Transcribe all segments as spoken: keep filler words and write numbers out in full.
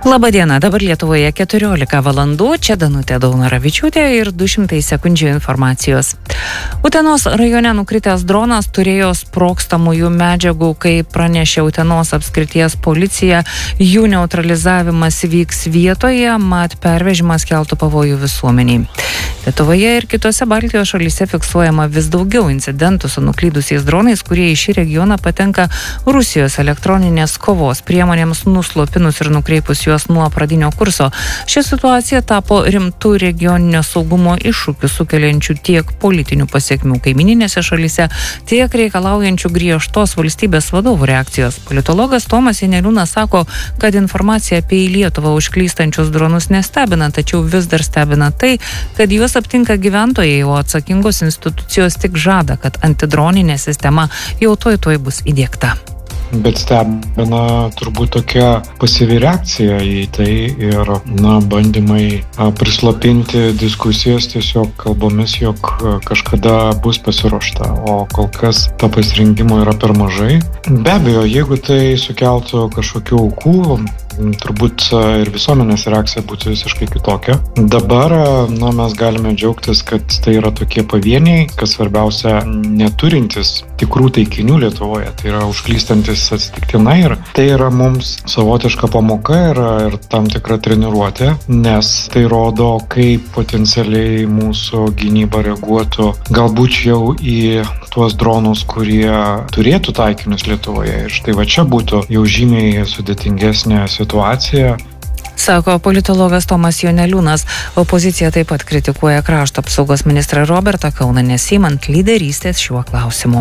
Labadiena, dabar Lietuvoje keturiolika valandų, čia Danutė Daunoravičiūtė ir du šimtai sekundžių informacijos. Utenos rajone nukritęs dronas turėjo sprogstamųjų medžiagų, kai pranešė Utenos apskrities policija, jų neutralizavimas vyks vietoje, mat pervežimas keltų pavojų visuomeniai. Lietuvoje ir kitose Baltijos šalyse fiksuojama vis daugiau incidentų su nuklydusiais dronais, kurie į šį regioną patenka Rusijos elektroninės kovos priemonėms nuslopinus ir nukreipus juos nuo pradinio kurso. Ši situacija tapo rimtų regioninio saugumo iššūkių, sukeliančių tiek politinių pasiekmių kaimininėse šalyse, tiek reikalaujančių griežtos valstybės vadovų reakcijos. Politologas Tomas Janeliūnas sako, kad informacija apie į Lietuvą užklystančius dronus nestebina, tačiau vis dar stebina tai, kad juos aptinka gyventojai, o atsakingos institucijos tik žada, kad antidroninė sistema jau tuoj tuoj bus įdiegta. Bet stebina turbūt tokia pasyvi reakcija į tai ir na, bandymai prislopinti diskusijas tiesiog kalbomis, jog kažkada bus pasiruošta, o kol kas to pasirinkimo yra per mažai. Be abejo, jeigu tai sukeltų kažkokių aukų, turbūt ir visuomenės reakcija būtų visiškai kitokia. Dabar na, mes galime džiaugtis, kad tai yra tokie pavieniai, kas svarbiausia neturintis tikrų taikinių Lietuvoje, tai yra užklystantis atsitiktinai ir tai yra mums savotiška pamoka ir, ir tam tikra treniruotė, nes tai rodo, kaip potencialiai mūsų gynyba reaguotų galbūt jau į tuos dronus, kurie turėtų taikinius Lietuvoje. Ir štai va čia būtų jau žymiai sudėtingesnė situacija. Sako politologas Tomas Janeliūnas. Opozicija taip pat kritikuoja krašto apsaugos ministrą Robertą Kauną, nesiimant lyderystės šiuo klausimu.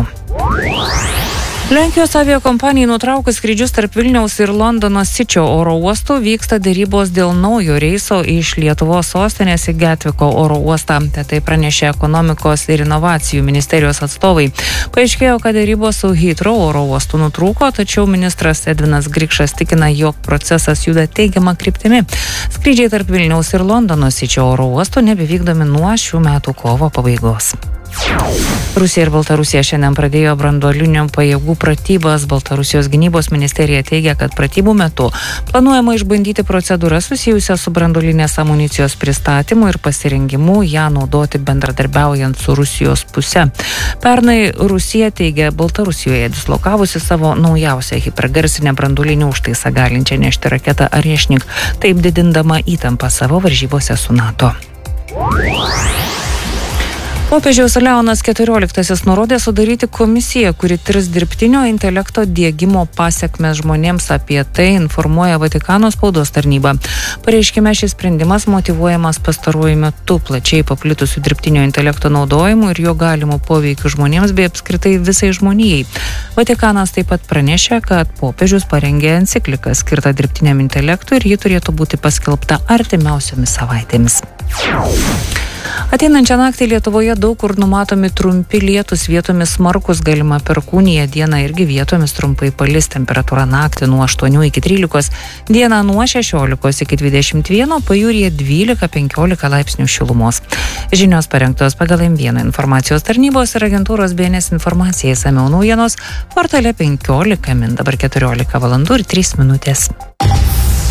Lenkijos aviakompanijai nutraukus skrydžius tarp Vilniaus ir Londono Sičio oro uostų vyksta derybos dėl naujo reiso iš Lietuvos sostinės į Getviko oro uostą. Tai pranešė ekonomikos ir inovacijų ministerijos atstovai. Paaiškėjo, kad derybos su Heathrow oro uostu nutrūko, tačiau ministras Edvinas Grikšas tikina, jog procesas juda teigiama kryptimi. Skrydžiai tarp Vilniaus ir Londono Sičio oro uostų nebevykdomi nuo šių metų kovo pabaigos. Rusija ir Baltarusija šiandien pradėjo branduolinių pajėgų pratybas. Baltarusijos gynybos ministerija teigia, kad pratybų metu planuojama išbandyti procedūrą susijusią su branduolinės amunicijos pristatymu ir pasirengimu ją naudoti bendradarbiaujant su Rusijos puse. Pernai Rusija teigia Baltarusijoje dislokavusi savo naujausią hipergarsinę branduolinį užtaisą galinčią nešti raketą Arešnik, taip didindama įtampą savo varžybose su NATO. Popiežiaus Leonas keturioliktasis nurodė sudaryti komisiją, kuri tirs dirbtinio intelekto diegimo pasekmes žmonėms. Apie tai informuoja Vatikano spaudos tarnyba. Pareiškime, šis sprendimas motyvuojamas pastaruoju metu plačiai paplitusių dirbtinio intelekto naudojimu ir jo galimu poveikiu žmonėms bei apskritai visai žmonijai. Vatikanas taip pat pranešė, kad popiežius parengė encikliką skirtą dirbtiniam intelektui ir ji turėtų būti paskelbta artimiausiomis savaitėmis. Ateinančią naktį Lietuvoje daug kur numatomi trumpi lietūs, vietomis smarkus, galima perkūnija, dieną irgi vietomis trumpai palis, temperatūra naktį nuo aštuonių iki trylikos, dieną nuo šešiolikos iki dvidešimt vieno, pajūryje dvylika penkiolika laipsnių šilumos. Žinios parengtos pagal M vieną informacijos tarnybos ir agentūros B N S informacija, išsamiau naujienos portale penkiolika min, dabar keturiolika valandų ir trys minutės.